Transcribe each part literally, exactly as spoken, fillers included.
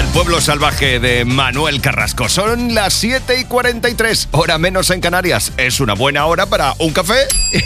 Al pueblo salvaje de Manuel Carrasco. Son las siete y cuarenta y tres, hora menos en Canarias. Es una buena hora para un café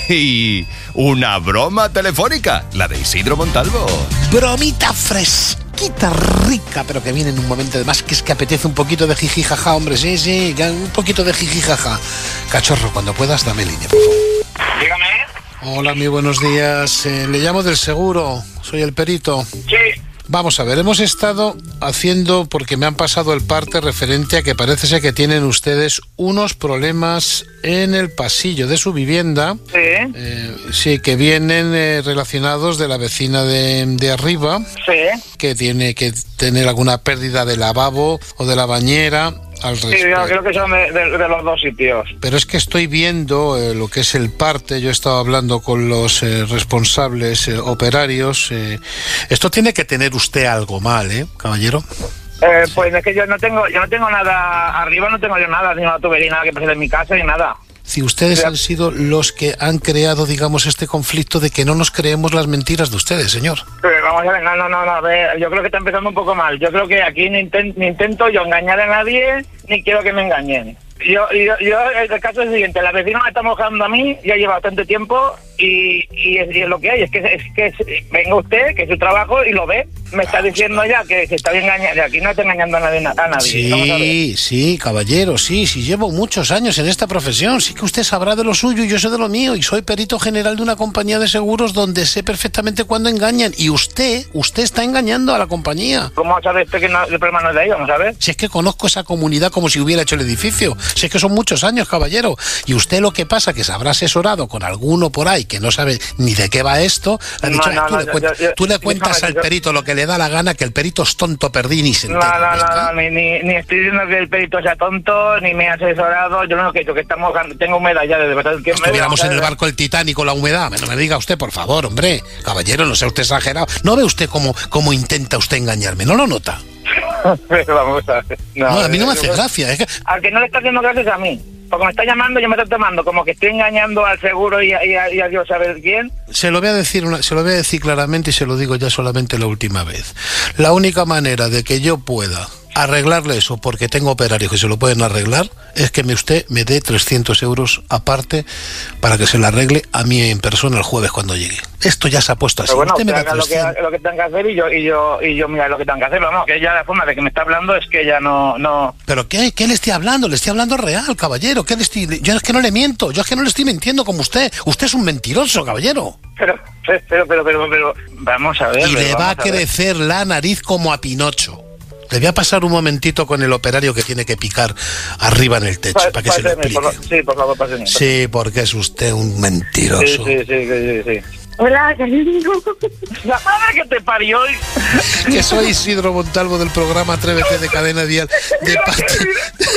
y una broma telefónica, la de Isidro Montalvo. Bromita fresquita, rica, pero que viene en un momento de más, que es que apetece un poquito de jiji jaja, hombre, sí, sí, un poquito de jiji jaja. Cachorro, cuando puedas, dame línea, por favor. Dígame. Hola, muy buenos días. Eh, le llamo del seguro, soy el perito. Sí. Vamos a ver, hemos estado haciendo, porque me han pasado el parte referente a que parece ser que tienen ustedes unos problemas en el pasillo de su vivienda. Sí. Eh, sí, que vienen eh, relacionados de la vecina de, de arriba. Sí. Que tiene que tener alguna pérdida de lavabo o de la bañera. Al sí, yo creo que son de, de, de los dos sitios. Pero es que estoy viendo eh, lo que es el parte. Yo he estado hablando con los eh, responsables eh, operarios. Eh. Esto tiene que tener usted algo mal, ¿eh, caballero? Eh, pues es que yo no tengo, yo no tengo nada arriba, no tengo yo nada, ni una tubería, nada que pase en mi casa ni nada. Si ustedes han sido los que han creado, digamos, este conflicto de que no nos creemos las mentiras de ustedes, señor. Pero vamos a ver, no, no, no, no, a ver, yo creo que está empezando un poco mal. Yo creo que aquí ni, intent, ni intento yo engañar a nadie, ni quiero que me engañen. Yo, yo, yo, el caso es el siguiente, la vecina me está mojando a mí, ya lleva bastante tiempo, y, y, es, y es lo que hay, es que, es que es, venga usted, que es su trabajo, y lo ve, me está diciendo ya que se está engañando, aquí no está engañando a nadie. A nadie. Sí, sí, caballero, sí, sí, llevo muchos años en esta profesión, sí que usted sabrá de lo suyo y yo sé de lo mío, y soy perito general de una compañía de seguros donde sé perfectamente cuándo engañan, y usted, usted está engañando a la compañía. ¿Cómo sabe usted que no, el problema no es de ahí? Vamos a ver. Si es que conozco esa comunidad como si hubiera hecho el edificio. Si es que son muchos años, caballero. Y usted lo que pasa que se habrá asesorado con alguno por ahí que no sabe ni de qué va esto. Le ha dicho, no, no, tú, no, le, yo, cuenta, yo, tú le cuentas yo, al yo, perito lo que le da la gana, que el perito es tonto, perdí ni se entera. No, no, no, no, ni, ni, ni estoy diciendo que el perito sea tonto, ni me he asesorado. Yo lo que he dicho que estamos, tengo humedad ya desde verdad. Que estuviéramos en el barco el Titanic, la humedad. No me diga usted, por favor, hombre. Caballero, no sea usted exagerado. ¿No ve usted cómo, cómo intenta usted engañarme? ¿No lo nota? Pero vamos a ver. No, no, a mí no me hace gracia. Es que... Al que no le está haciendo gracias a mí. Porque me está llamando, yo me estoy tomando como que estoy engañando al seguro y a, y a, y a Dios saber quién. Se lo voy a decir una, se lo voy a decir claramente y se lo digo ya solamente la última vez. La única manera de que yo pueda arreglarle eso, porque tengo operarios que se lo pueden arreglar, es que me usted me dé trescientos euros aparte para que se lo arregle a mí en persona el jueves cuando llegue. Esto ya se ha puesto así. Pero bueno, usted me da haga lo que, lo que tenga que hacer y yo y yo y yo mira lo que tenga que hacer. Vamos, que ya la forma de que me está hablando es que ya no no. Pero qué, qué le estoy hablando, le estoy hablando real, caballero. ¿Qué le estoy? Yo es que no le miento, yo es que no le estoy mintiendo como usted. Usted es un mentiroso, caballero. Pero pero pero pero pero vamos a ver. Y le va a crecer a la nariz como a Pinocho. Le voy a pasar un momentito con el operario que tiene que picar arriba en el techo, pa, para que se lo explique. Por, sí, por favor, pásenme. Sí, porque es usted un mentiroso. Sí, sí, sí, sí, sí. Hola, cariño. La madre que te parió. Que soy Isidro Montalvo del programa Atrévete de Cadena Dial. De mira, parte... que,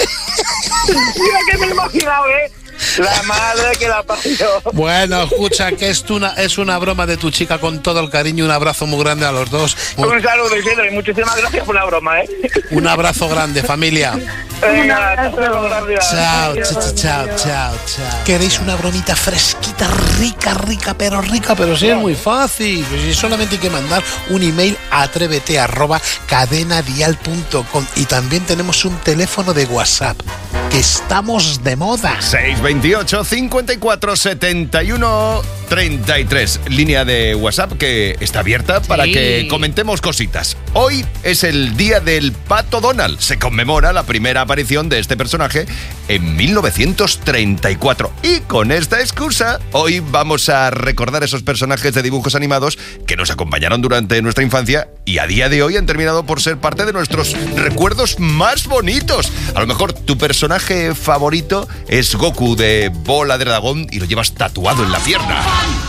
mira que me he imaginado, ¿eh? La madre que la parió. Bueno, escucha, que es una, es una broma de tu chica con todo el cariño. Un abrazo muy grande a los dos. Un saludo, Isidro, y muchísimas gracias por la broma, ¿eh? Un abrazo grande, familia. Venga, gracias. Chao, chao, chao, chao, chao. ¿Queréis una bromita fresquita, rica, rica, pero rica? Pero sí, es muy fácil. Pues solamente hay que mandar un email a atrévete arroba cadenadial punto com. Y también tenemos un teléfono de WhatsApp, que estamos de moda. seis veintiocho, cincuenta y cuatro, setenta y uno, treinta y tres. Línea de WhatsApp que está abierta para sí. que comentemos cositas. Hoy es el día del Pato Donald. Se conmemora la primera aparición de este personaje en mil novecientos treinta y cuatro. Y con esta excusa, hoy vamos a recordar esos personajes de dibujos animados que nos acompañaron durante nuestra infancia y a día de hoy han terminado por ser parte de nuestros recuerdos más bonitos. A lo mejor tu personaje favorito es Goku de Bola de Dragón y lo llevas tatuado en la pierna.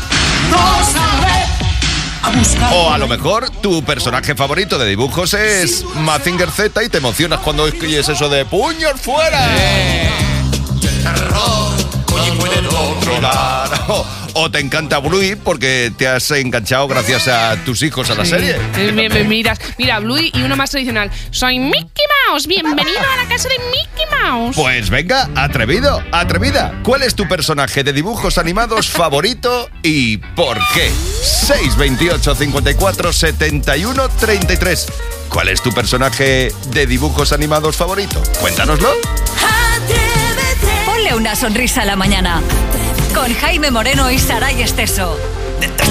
O a lo mejor tu personaje favorito de dibujos es Mazinger Z y te emocionas cuando escribes eso de puños fuera. Eh. O, o te encanta Bluey porque te has enganchado gracias a tus hijos a la sí. serie. Me, me miras, mira, Bluey y uno más tradicional. Soy Mickey Mouse, bienvenido a la casa de Mickey Mouse. Pues venga, atrevido, atrevida. ¿Cuál es tu personaje de dibujos animados favorito y por qué? seis veintiocho, cincuenta y cuatro, setenta y uno, treinta y tres. ¿Cuál es tu personaje de dibujos animados favorito? Cuéntanoslo. Ponle una sonrisa a la mañana con Jaime Moreno y Saray Esteso.